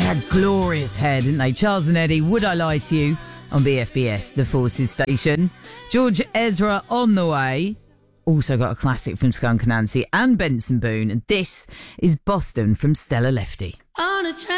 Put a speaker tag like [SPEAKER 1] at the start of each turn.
[SPEAKER 1] had glorious hair, didn't they? Charles and Eddie, Would I Lie to You? On BFBS, the Forces station. George Ezra on the way. Also got a classic from Skunk Anansie and Benson Boone. And this is Boston from Stella Lefty.
[SPEAKER 2] On a train